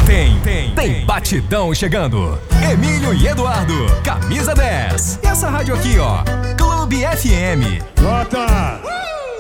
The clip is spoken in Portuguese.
Tem batidão chegando. Emílio e Eduardo, camisa 10. E essa rádio aqui, ó, Clube FM. Nota!